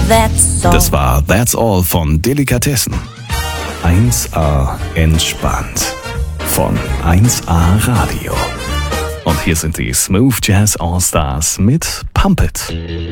That's all. Das war That's All von Delikatessen. 1A entspannt von 1A Radio. Und hier sind die Smooth Jazz All Stars mit Pump It.